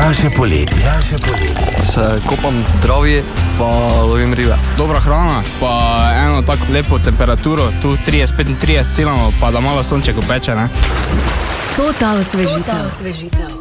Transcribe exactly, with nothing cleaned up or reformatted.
Jaše poletje. Jaše poletje. Se kopam v travi, pa lovim ribe. Dobra hrana, pa eno tako lepo temperaturo, tu trideset petintrideset cilamo, pa da malo sonček upeče, ne? Total osvežitev.